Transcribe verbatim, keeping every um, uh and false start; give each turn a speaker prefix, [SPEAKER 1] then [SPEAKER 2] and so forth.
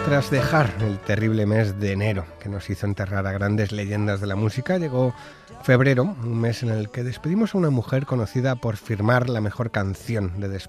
[SPEAKER 1] Tras dejar el terrible mes de enero, que nos hizo enterrar a grandes leyendas de la música, llegó febrero, un mes en el que despedimos a una mujer conocida por firmar la mejor canción de despecho.